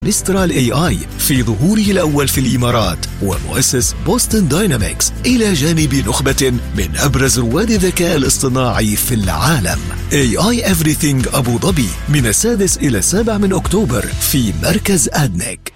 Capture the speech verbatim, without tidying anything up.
مسترال اي اي في ظهوره الأول في الإمارات، ومؤسس بوستن داينامكس إلى جانب نخبة من أبرز رواد الذكاء الاصطناعي في العالم. اي اي Everything أبو ظبي من السادس إلى السابع من أكتوبر في مركز أدنك.